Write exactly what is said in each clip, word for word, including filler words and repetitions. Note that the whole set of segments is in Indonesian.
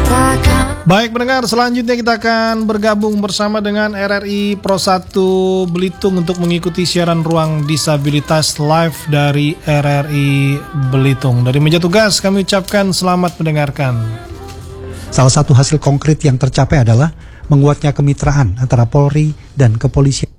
Baik pendengar, selanjutnya kita akan bergabung bersama dengan R R I Pro satu Belitung untuk mengikuti siaran Ruang Disabilitas live dari R R I Belitung. Dari meja tugas kami ucapkan selamat mendengarkan. Salah satu hasil konkret yang tercapai adalah menguatnya kemitraan antara Polri dan kepolisian.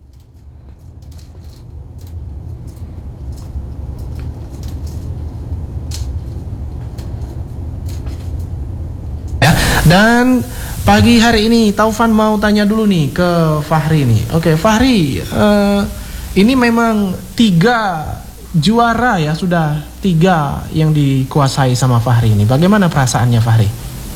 Dan pagi hari ini Taufan mau tanya dulu nih ke Fahri nih. Oke, Fahri, uh, ini memang tiga juara ya, sudah tiga yang dikuasai sama Fahri ini. Bagaimana perasaannya Fahri?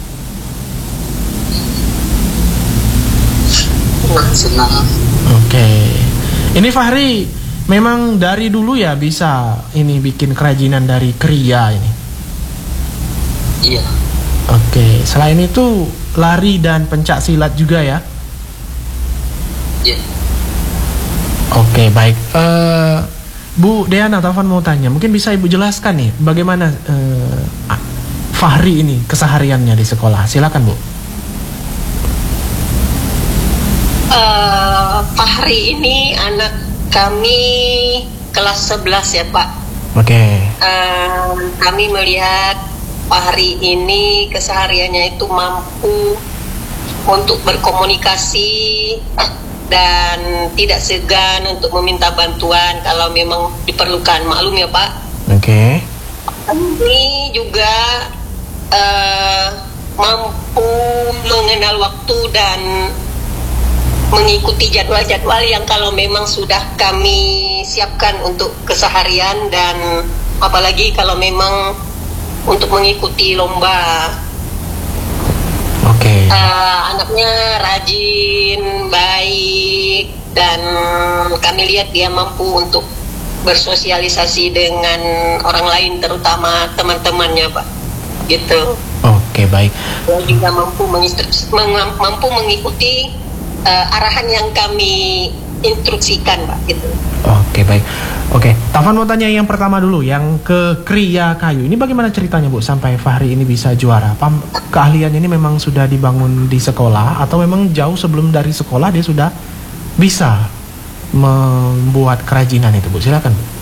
Senang. Oke, ini Fahri memang dari dulu ya bisa ini bikin kerajinan dari kriya ini. Iya. Oke, selain itu lari dan pencak silat juga ya? Iya. Oke, baik. Uh, Bu Deana, Taufan mau tanya, mungkin bisa Ibu jelaskan nih bagaimana uh, Fahri ini kesehariannya di sekolah? Silakan Bu. Uh, Fahri ini anak kami kelas sebelas ya Pak. Oke. Uh, kami melihat Fahri ini kesehariannya itu mampu untuk berkomunikasi dan tidak segan untuk meminta bantuan kalau memang diperlukan. Maklum ya Pak. Oke. Ini juga uh, mampu mengenal waktu dan mengikuti jadwal-jadwal yang kalau memang sudah kami siapkan untuk keseharian, dan apalagi kalau memang untuk mengikuti lomba. Oke. Okay. Uh, anaknya rajin, baik, dan kami lihat dia mampu untuk bersosialisasi dengan orang lain, terutama teman-temannya, Pak. Gitu. Oke, okay, baik. Dia juga mampu menginstruksi, meng- mampu mengikuti uh, arahan yang kami instruksikan, Pak. Gitu. Oke, okay, baik. Oke, okay. Taufan mau tanya yang pertama dulu, yang ke kriya kayu. Ini bagaimana ceritanya Bu sampai Fahri ini bisa juara? Pam, keahliannya ini memang sudah dibangun di sekolah atau memang jauh sebelum dari sekolah dia sudah bisa membuat kerajinan itu Bu? Silakan Bu.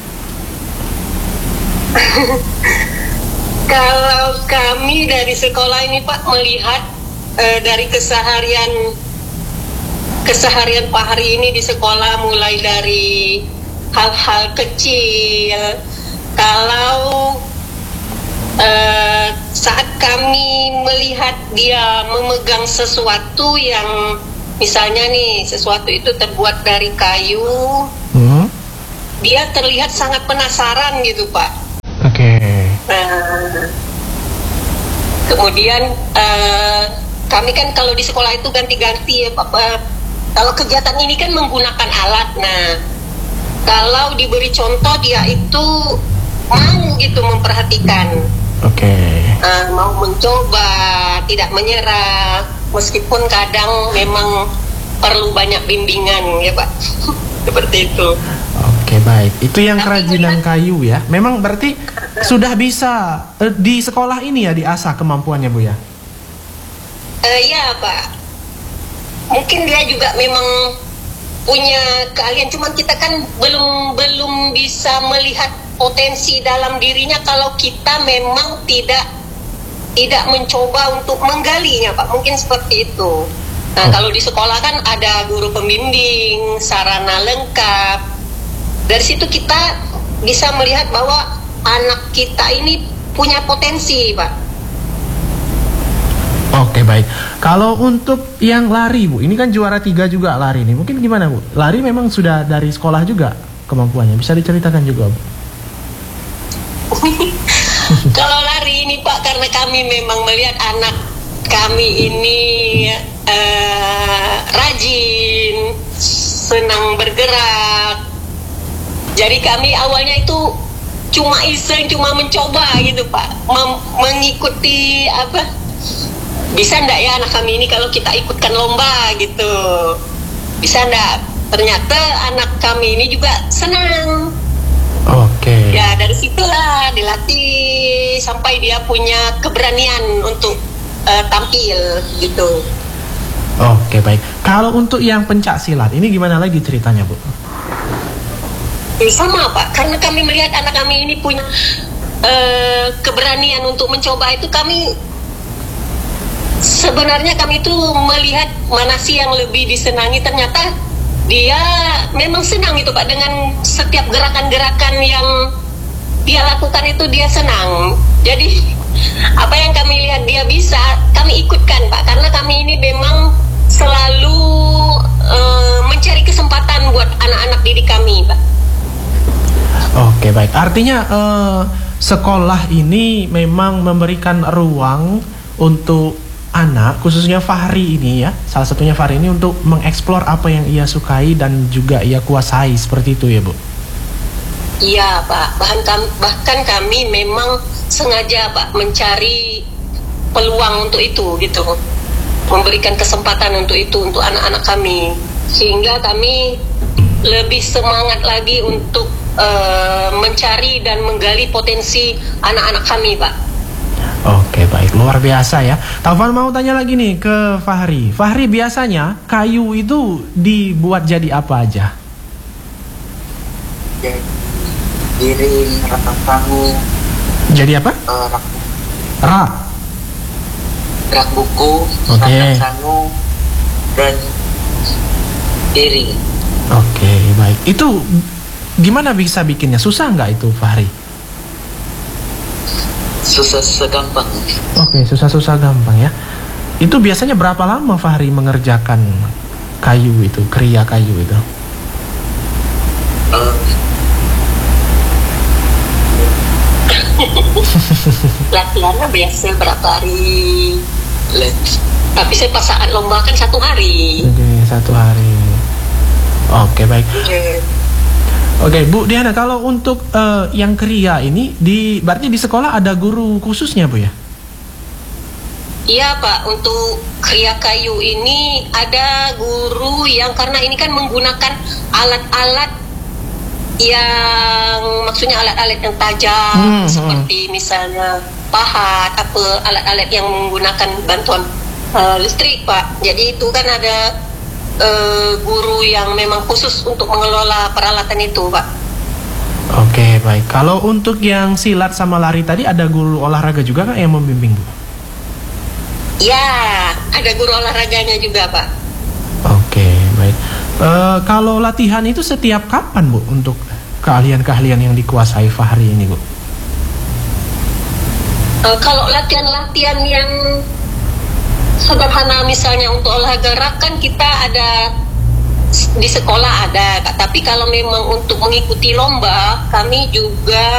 Kalau kami dari sekolah ini Pak melihat uh, dari keseharian keseharian Fahri ini di sekolah, mulai dari hal-hal kecil. Kalau uh, saat kami melihat dia memegang sesuatu yang misalnya nih sesuatu itu terbuat dari kayu, hmm? dia terlihat sangat penasaran gitu Pak. Oke. Okay. Nah, kemudian uh, kami kan kalau di sekolah itu ganti-ganti ya Pak. Kalau kegiatan ini kan menggunakan alat. Nah, kalau diberi contoh dia itu mau gitu memperhatikan. Oke. Okay. Uh, mau mencoba, tidak menyerah, meskipun kadang memang perlu banyak bimbingan ya Pak. Seperti itu. Oke, okay, baik. Itu yang kerajinan kayu ya. Memang berarti sudah bisa uh, di sekolah ini ya diasah kemampuannya Bu ya? Uh, ya Pak. Mungkin dia juga memang punya keahlian, cuman kita kan belum belum bisa melihat potensi dalam dirinya kalau kita memang tidak tidak mencoba untuk menggalinya Pak. Mungkin seperti itu. Nah, oh. Kalau di sekolah kan ada guru pembimbing, sarana lengkap. Dari situ kita bisa melihat bahwa anak kita ini punya potensi Pak. Oke, baik. Kalau untuk yang lari Bu, ini kan juara tiga juga lari nih. Mungkin gimana Bu? Lari memang sudah dari sekolah juga kemampuannya. Bisa diceritakan juga Bu? Kalau lari ini Pak, karena kami memang melihat anak kami ini uh, rajin, senang bergerak. Jadi kami awalnya itu cuma iseng, cuma mencoba gitu Pak, Mem- mengikuti apa? Bisa enggak ya anak kami ini kalau kita ikutkan lomba gitu? Bisa enggak? Ternyata anak kami ini juga senang. Oke. Okay. Ya dari situlah dilatih sampai dia punya keberanian untuk uh, tampil gitu. Oke, baik. Kalau untuk yang pencak silat ini gimana lagi ceritanya, Bu? Sama Pak, karena kami melihat anak kami ini punya uh, keberanian untuk mencoba itu, kami sebenarnya kami itu melihat mana sih yang lebih disenangi. Ternyata dia memang senang itu Pak, dengan setiap gerakan-gerakan yang dia lakukan itu dia senang. Jadi apa yang kami lihat dia bisa, kami ikutkan Pak, karena kami ini memang selalu uh, mencari kesempatan buat anak-anak didik kami Pak. Oke, baik. Artinya eh, sekolah ini memang memberikan ruang untuk anak, khususnya Fahri ini ya, salah satunya Fahri ini, untuk mengeksplor apa yang ia sukai dan juga ia kuasai, seperti itu ya, Bu? Iya Pak, bahkan kami, bahkan kami memang sengaja Pak mencari peluang untuk itu gitu, memberikan kesempatan untuk itu untuk anak-anak kami, sehingga kami lebih semangat lagi untuk Uh, mencari dan menggali potensi anak-anak kami Pak. Oke, baik, luar biasa ya. Taufan mau tanya lagi nih ke Fahri. Fahri, biasanya kayu itu dibuat jadi apa aja? Jadi piring, rak sangu. Jadi apa? Uh, rak, rak. rak buku, Oke. rak sangu, dan piring. Oke, baik. Itu gimana bisa bikinnya? Susah nggak itu, Fahri? Susah-susah gampang. Oke, susah-susah gampang ya. Itu biasanya berapa lama Fahri mengerjakan kayu itu, kriya kayu itu? Uh, Latihannya biasa berapa hari? let. Tapi saya pas saat lomba kan satu hari. Oke, satu hari. Oke, baik. Okay. Oke, Bu Diana, kalau untuk uh, yang kriya ini, di berarti di sekolah ada guru khususnya, Bu ya? Iya Pak, untuk kriya kayu ini ada guru yang, karena ini kan menggunakan alat-alat yang maksudnya alat-alat yang tajam, hmm, seperti hmm. misalnya pahat, apa alat-alat yang menggunakan bantuan uh, listrik Pak. Jadi itu kan ada Uh, guru yang memang khusus untuk mengelola peralatan itu Pak. Oke, baik. Kalau untuk yang silat sama lari tadi, ada guru olahraga juga kan yang membimbing, Bu? Ya, ada guru olahraganya juga Pak. Oke, baik. Uh, kalau latihan itu setiap kapan, Bu, untuk keahlian-keahlian yang dikuasai Fahri ini, Bu? Uh, kalau latihan-latihan yang sederhana, misalnya untuk olahraga rak kan kita ada di sekolah ada, tapi kalau memang untuk mengikuti lomba kami juga